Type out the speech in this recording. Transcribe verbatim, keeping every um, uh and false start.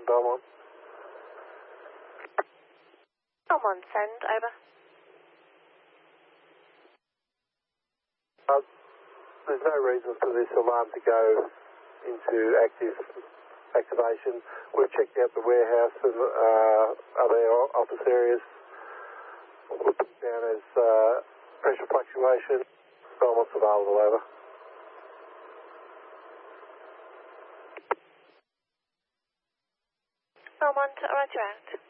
Belmont. Belmont, send, over. Uh, there's no reason for this alarm to go into active activation. We've checked out the warehouse and uh, other office areas. We'll put it down as uh, pressure fluctuation. Belmont's available, over. Belmont, roger out.